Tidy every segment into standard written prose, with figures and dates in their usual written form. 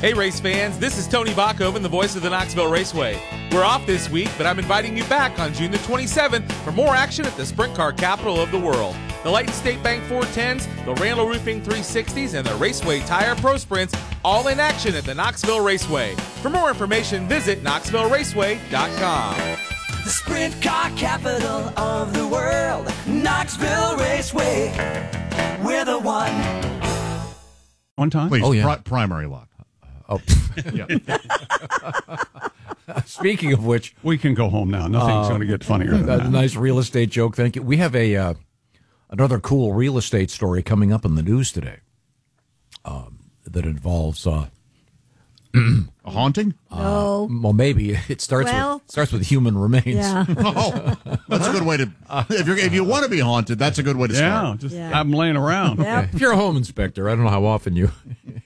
Hey race fans, this is Tony Bachhoven, the voice of the Knoxville Raceway. We're off this week, but I'm inviting you back on June the 27th for more action at the sprint car capital of the world. The Light State Bank 410s, the Randall Roofing 360s, and the Raceway Tire Pro Sprints, all in action at the Knoxville Raceway. For more information, visit KnoxvilleRaceway.com. The sprint car capital of the world, Knoxville Raceway. We're the one. One time? Please, Oh, yeah. Primary lock. Oh, Yeah. speaking of which, We can go home now. Nothing's going to get funnier than a that. nice real estate joke. Thank you. We have another cool real estate story coming up in the news today that involves. A haunting? No. Well, maybe it starts with human remains. Yeah. Oh, that's a good way to. If you want to be haunted, that's a good way to Yeah, start. just Yeah. have them laying around. Yep. If you're a home inspector, I don't know how often you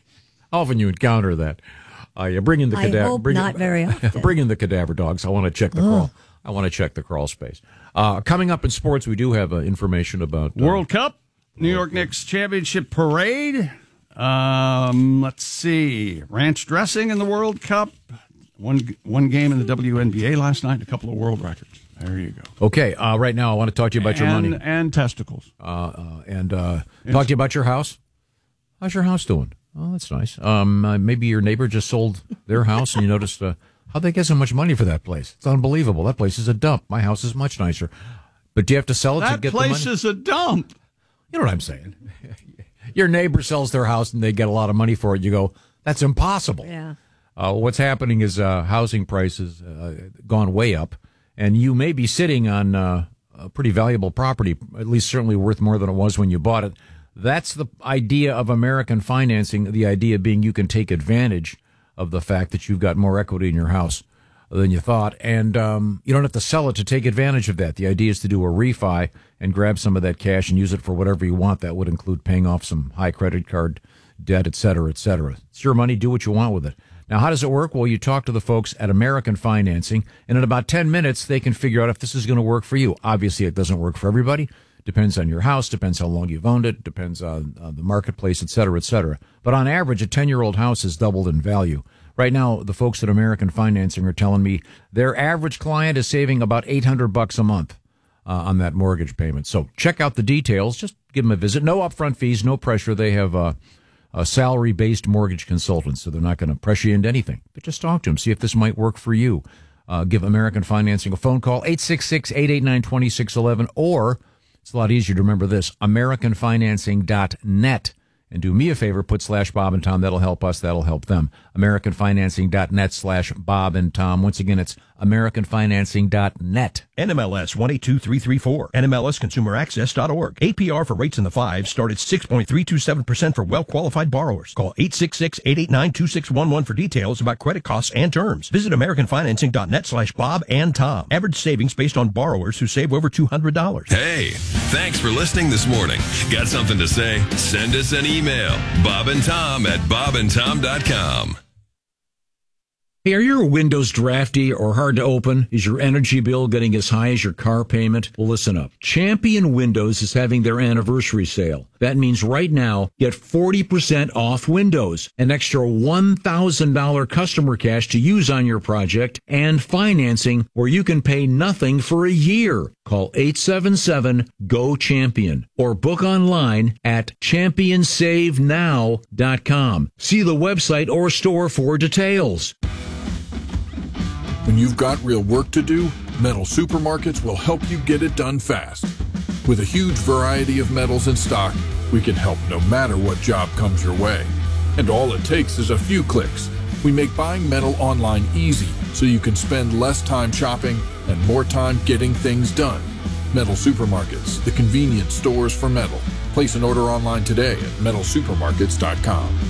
encounter that. You bring in the I cadaver. hope not very often. Bring in the cadaver dogs. I want to check the crawl. I want to check the crawl space. Coming up in sports, we do have information about World Cup, New York Knicks Championship Parade. Let's see. Ranch dressing in the World Cup. One game in the WNBA last night, a couple of world records. There you go. Okay, right now I want to talk to you about your money. And testicles. And talk to you about your house. How's your house doing? Oh, that's nice. Maybe your neighbor just sold their house and you noticed how'd they get so much money for that place? It's unbelievable. That place is a dump. My house is much nicer. But do you have to sell it to That get the money? place is a dump. You know what I'm saying? Your neighbor sells their house and they get a lot of money for it. You go, that's impossible. Yeah. What's happening is housing prices gone way up, and you may be sitting on a pretty valuable property, at least certainly worth more than it was when you bought it. That's the idea of American financing, the idea being you can take advantage of the fact that you've got more equity in your house than you thought, and you don't have to sell it to take advantage of that. The idea is to do a refi and grab some of that cash and use it for whatever you want. That would include paying off some high credit card debt, et cetera, et cetera. It's your money. Do what you want with it. Now, how does it work? Well, you talk to the folks at American Financing, and in about 10 minutes, they can figure out if this is going to work for you. Obviously, it doesn't work for everybody. Depends on your house, depends how long you've owned it, depends on the marketplace, et cetera, et cetera. But on average, a 10-year-old house has doubled in value. Right now, the folks at American Financing are telling me their average client is saving about $800 a month on that mortgage payment. So check out the details. Just give them a visit. No upfront fees, no pressure. They have a salary-based mortgage consultant, so they're not going to pressure you into anything. But just talk to them, see if this might work for you. Give American Financing a phone call, 866-889-2611, or it's a lot easier to remember this, AmericanFinancing.net. And do me a favor, put /Bob and Tom. That'll help us. That'll help them. AmericanFinancing.net /Bob and Tom. Once again, it's AmericanFinancing.net. NMLS 182334. NMLSConsumerAccess.org. APR for rates in the fives start at 6.327% for well-qualified borrowers. Call 866-889-2611 for details about credit costs and terms. Visit AmericanFinancing.net /Bob and Tom. Average savings based on borrowers who save over $200. Hey, thanks for listening this morning. Got something to say? Send us an email. Bob and Tom at bobandtom.com. Hey, are your windows drafty or hard to open? Is your energy bill getting as high as your car payment? Well, listen up. Champion Windows is having their anniversary sale. That means right now, get 40% off windows, an extra $1,000 customer cash to use on your project, and financing where you can pay nothing for a year. Call 877-GO-CHAMPION or book online at championsavenow.com. See the website or store for details. When you've got real work to do, Metal Supermarkets will help you get it done fast. With a huge variety of metals in stock, we can help no matter what job comes your way. And all it takes is a few clicks. We make buying metal online easy so you can spend less time shopping and more time getting things done. Metal Supermarkets, the convenient stores for metal. Place an order online today at metalsupermarkets.com.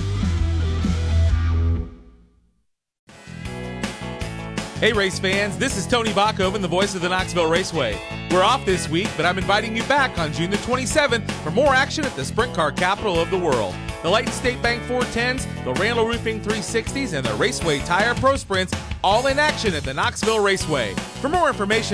Hey race fans, this is Tony Bachhoven, the voice of the Knoxville Raceway. We're off this week, but I'm inviting you back on June the 27th for more action at the sprint car capital of the world. The Light State Bank 410s, the Randall Roofing 360s, and the Raceway Tire Pro Sprints, all in action at the Knoxville Raceway. For more information,